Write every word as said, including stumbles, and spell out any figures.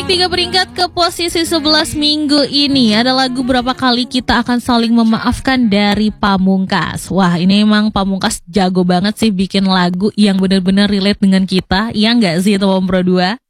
tiga peringkat ke posisi sebelas minggu ini. Ada lagu Berapa Kali Kita Akan Saling Memaafkan dari Pamungkas. Wah, ini emang Pamungkas jago banget sih bikin lagu yang benar-benar relate dengan kita. Iya nggak sih teman Pro dua?